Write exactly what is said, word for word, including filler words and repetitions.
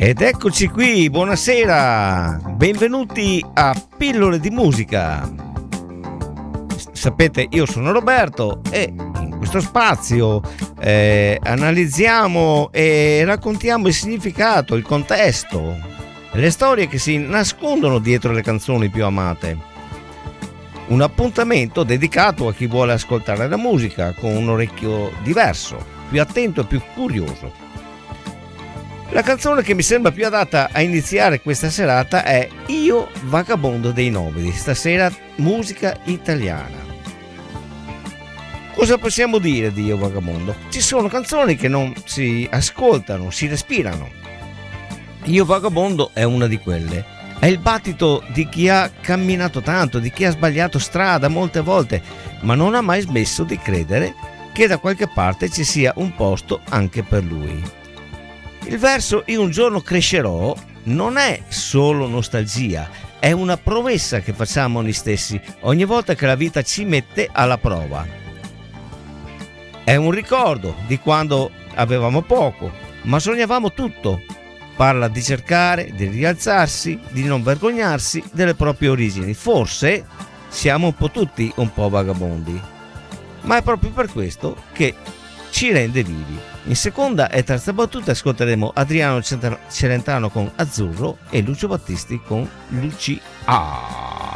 Ed eccoci qui, buonasera, benvenuti a Pillole di Musica. Sapete, io sono Roberto e in questo spazio eh, analizziamo e raccontiamo il significato, il contesto, le storie che si nascondono dietro le canzoni più amate. Un appuntamento dedicato a chi vuole ascoltare la musica con un orecchio diverso, più attento e più curioso. La canzone che mi sembra più adatta a iniziare questa serata è Io Vagabondo dei Nobili, stasera musica italiana. Cosa possiamo dire di Io Vagabondo? Ci sono canzoni che non si ascoltano, si respirano. Io Vagabondo è una di quelle. È il battito di chi ha camminato tanto, di chi ha sbagliato strada molte volte, ma non ha mai smesso di credere che da qualche parte ci sia un posto anche per lui. Il verso Io un giorno crescerò non è solo nostalgia, è una promessa che facciamo a noi stessi ogni volta che la vita ci mette alla prova. È un ricordo di quando avevamo poco, ma sognavamo tutto. Parla di cercare, di rialzarsi, di non vergognarsi delle proprie origini. Forse siamo un po' tutti un po' vagabondi, ma è proprio per questo che ci rende vivi. In seconda e terza battuta ascolteremo Adriano Celentano con Azzurro e Lucio Battisti con Lucia.